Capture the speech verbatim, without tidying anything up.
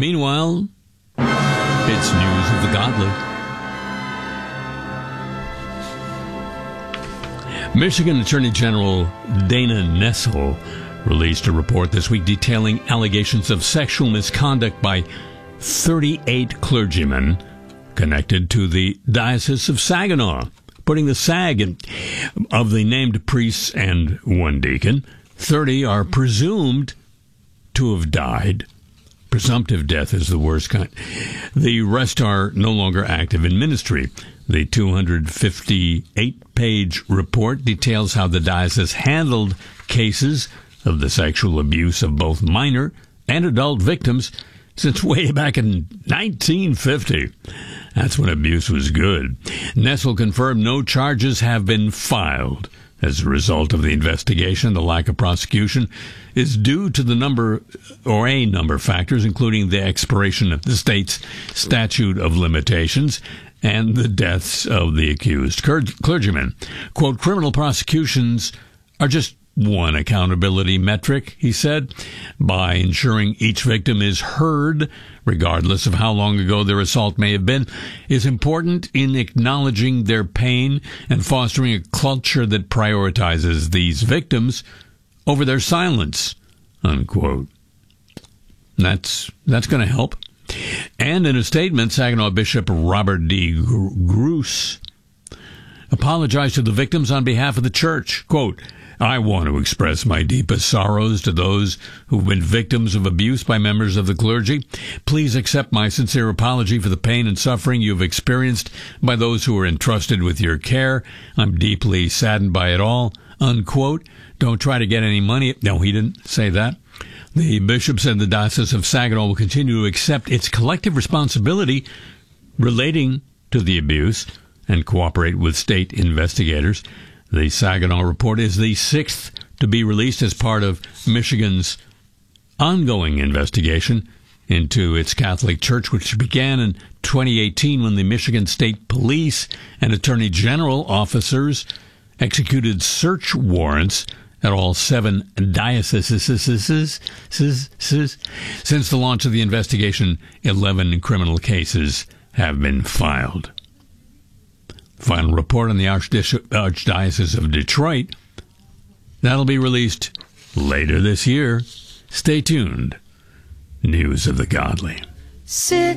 Meanwhile, it's news of the godly. Michigan Attorney General Dana Nessel released a report this week detailing allegations of sexual misconduct by thirty-eight clergymen connected to the Diocese of Saginaw, putting the S A G in, of the named priests and one deacon. thirty are presumed to have died. Presumptive death is the worst kind. The rest are no longer active in ministry. The two hundred fifty-eight page report details how the diocese handled cases of the sexual abuse of both minor and adult victims since way back in nineteen fifty. That's when abuse was good. Nessel confirmed no charges have been filed. As a result of the investigation, the lack of prosecution is due to the number or a number of factors, including the expiration of the state's statute of limitations and the deaths of the accused clergymen. Quote, criminal prosecutions are just one accountability metric, he said, by ensuring each victim is heard, regardless of how long ago their assault may have been, is important in acknowledging their pain and fostering a culture that prioritizes these victims over their silence, unquote. That's, that's going to help. And in a statement, Saginaw Bishop Robert D. Gruss apologized to the victims on behalf of the church. Quote, I want to express my deepest sorrows to those who've been victims of abuse by members of the clergy. Please accept my sincere apology for the pain and suffering you've experienced by those who are entrusted with your care. I'm deeply saddened by it all, unquote. Don't try to get any money. No, he didn't say that. The bishop said the Diocese of Saginaw will continue to accept its collective responsibility relating to the abuse and cooperate with state investigators. The Saginaw report is the sixth to be released as part of Michigan's ongoing investigation into its Catholic Church, which began in twenty eighteen when the Michigan State Police and Attorney General officers executed search warrants at all seven dioceses. Since the launch of the investigation, eleven criminal cases have been filed. Final report on the Archdiocese of Detroit. That'll be released later this year. Stay tuned. News of the Godly. Sit